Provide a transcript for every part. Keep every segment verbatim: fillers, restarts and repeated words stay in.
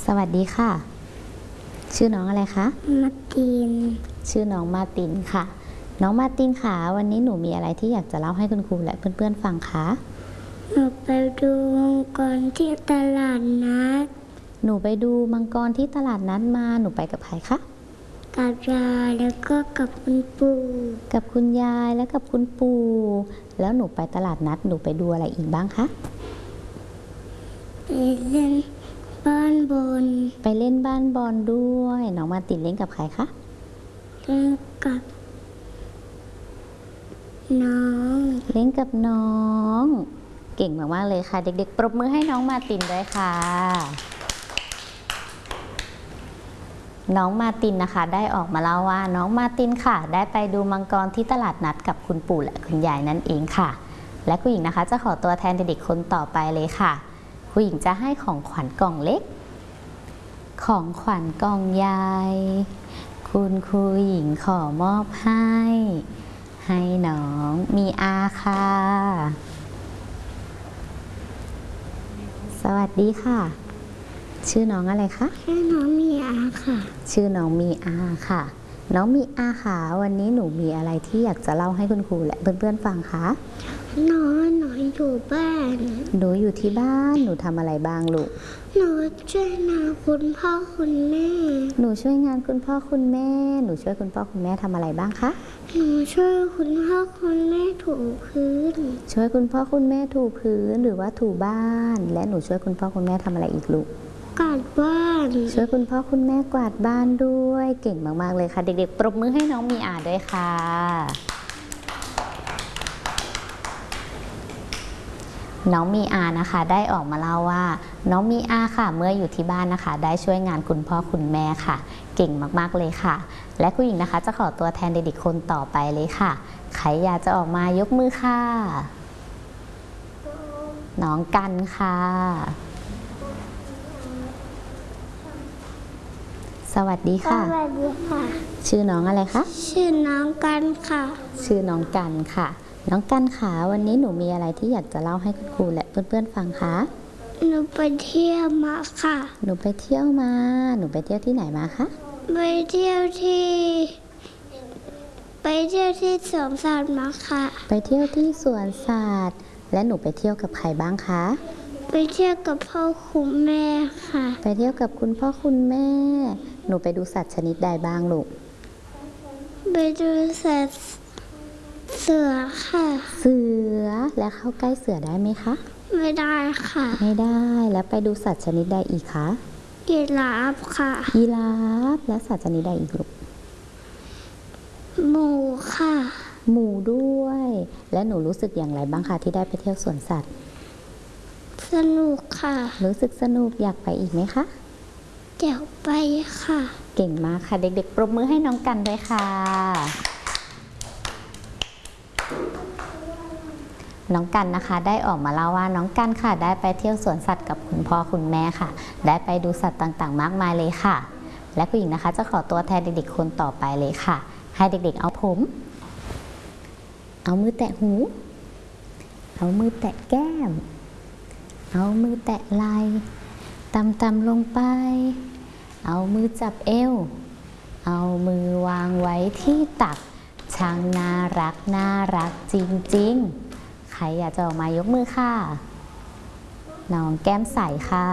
สวัสดีค่ะชื่อน้องอะไรคะมาตินชื่อน้องมาตินค่ะน้องมาตินค่ะวันนี้หนูมีอะไรที่อยากจะเล่าให้คุณครูและเพื่อนๆฟังคะหนูไปดูมังกรที่ตลาดนัดหนูไปดูมังกรที่ตลาดนัดมาหนูไปกับใครคะกับยายแล้วก็กับคุณปู่กับคุณยายและกับคุณปู่แล้วหนูไปตลาดนัดหนูไปดูอะไรอีกบ้างคะไปเล่นบ้านบอลไปเล่นบ้านบอลด้วยน้องมาตินเล่นกับใครคะเล่นกับน้องเล่นกับน้องเก่งมากๆเลยค่ะเด็กๆปรบมือให้น้องมาตินด้วยค่ะน้องมาตินนะคะได้ออกมาเล่าว่าน้องมาตินค่ะได้ไปดูมังกรที่ตลาดนัดกับคุณปู่และคุณยายนั่นเองค่ะและคุณหญิงนะคะจะขอตัวแทนเด็กๆคนต่อไปเลยค่ะคุณหญิงจะให้ของขวัญกล่องเล็กของขวัญกล่องใหญ่คุณครูหญิงขอมอบให้ให้น้องมีอาค่ะสวัสดีค่ะชื่อน้องอะไรคะชื่อน้องมีอาค่ะชื่อน้องมีอาค่ะน้องมีอาค่ะวันนี้หนูมีอะไรที่อยากจะเล่าให้คุณครูและเพื่อนๆฟังคะหนูหนูอยู่บ้านหนูอยู่ที่บ้านหนูทำอะไรบ้างลูกหนูช่วยงานคุณพ่อคุณแม่หนูช่วยงานคุณพ่อคุณแม่หนูช่วยคุณพ่อคุณแม่ทำอะไรบ้างคะหนูช่วยคุณพ่อคุณแม่ถูพื้นช่วยคุณพ่อคุณแม่ถูพื้นหรือว่าถูบ้านและหนูช่วยคุณพ่อคุณแม่ทำอะไรอีกลูกกวาดบ้านช่วยคุณพ่อคุณแม่กวาดบ้านด้วยเก่งมากๆเลยค่ะเด็กๆปรบมือให้น้องมีอาด้วยค่ะน้องมีอานะคะได้ออกมาเล่าว่าน้องมีอาค่ะเมื่ออยู่ที่บ้านนะคะได้ช่วยงานคุณพ่อคุณแม่ค่ะเก่งมากๆเลยค่ะและคุณหญิงนะคะจะขอตัวแทนเด็กๆคนต่อไปเลยค่ะใครอยากจะออกมายกมือค่ะน้องกันค่ะสวัสดีค่ะสวัสดีค่ะชื่อน้องอะไรคะชื่อน้องกันค่ะชื่อน้องกันค่ะน้องกันค่ะวันนี้หนูมีอะไรที่อยากจะเล่าให้คุณครูและเพื่อนๆฟังคะหนูไปเที่ยวมาค่ะหนูไปเที่ยวมาหนูไปเที่ยวที่ไหนมาคะไปเที่ยวที่ไปเที่ยวที่สวนสัตว์มาค่ะไปเที่ยวที่สวนสัตว์และหนูไปเที่ยวกับใครบ้างคะไปเที่ยวกับพ่อคุณแม่ค่ะไปเที่ยวกับคุณพ่อคุณแม่หนูไปดูสัตว์ชนิดใดบ้างลูกไปดูสัตว์เสือค่ะเสือและเข้าใกล้เสือได้ไหมคะไม่ได้ค่ะไม่ได้แล้วไปดูสัตว์ชนิดใดอีกคะยีราฟค่ะยีราฟและสัตว์ชนิดใดอีกลูกหมูค่ะหมูด้วยและหนูรู้สึกอย่างไรบ้างคะที่ได้ไปเที่ยวสวนสัตว์สนุกค่ะรู้สึกสนุกอยากไปอีกไหมคะอยากไปค่ะเก่งมากค่ะเด็กๆปรบมือให้น้องกันด้วยค่ะน้องกันนะคะได้ออกมาเล่าว่าน้องกันค่ะได้ไปเที่ยวสวนสัตว์กับคุณพ่อคุณแม่ค่ะได้ไปดูสัตว์ต่างๆมากมายเลยค่ะและคุณหญิงนะคะจะขอตัวแทนเด็กๆคนต่อไปเลยค่ะให้เด็กๆเอาผมเอามือแตะหูเอามือแตะแก้มเอามือแตะไหล่ต่ำๆลงไปเอามือจับเอวเอามือวางไว้ที่ตักช่างน่ารักน่ารักจริงๆใครอยากจะออกมายกมือค่ะน้องแก้มใสค่ะ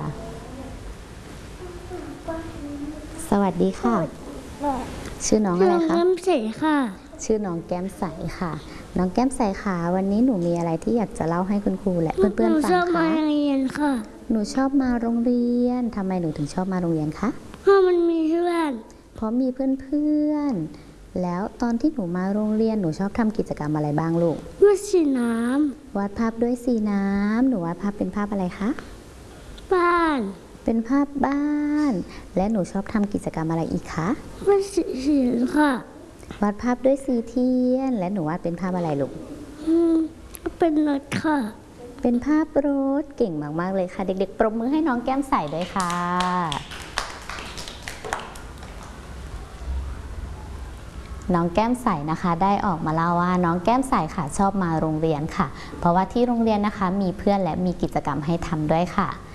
สวัสดีค่ะชื่อน้องอะไรคะแก้มใสค่ะชื่อน้องแก้มใสค่ะน้องแก้มใสค่ะวันนี้หนูมีอะไรที่อยากจะเล่าให้คุณครูและเพื่อนๆฟังคะหนูชอบมาโรงเรียนค่ะหนูชอบมาโรงเรียนทำไมหนูถึงชอบมาโรงเรียนคะเพราะมันมีเพื่อนเพราะมีเพื่อนๆแล้วตอนที่หนูมาโรงเรียนหนูชอบทำกิจกรรมอะไรบ้างลูกวาดสีน้ำวาดภาพด้วยสีน้ำหนูวาดภาพเป็นภาพอะไรคะบ้านเป็นภาพบ้านและหนูชอบทำกิจกรรมอะไรอีกคะวาดสีเทียนค่ะวาดภาพด้วยสีเทียนและหนูวาดเป็นภาพอะไรลูกอืมเป็นรถค่ะเป็นภาพรถเก่งมากๆเลยค่ะเด็กๆปรบมือให้น้องแก้มใสด้วยค่ะน้องแก้มใสนะคะได้ออกมาเล่าว่าน้องแก้มใสค่ะชอบมาโรงเรียนค่ะเพราะว่าที่โรงเรียนนะคะมีเพื่อนและมีกิจกรรมให้ทำด้วยค่ะ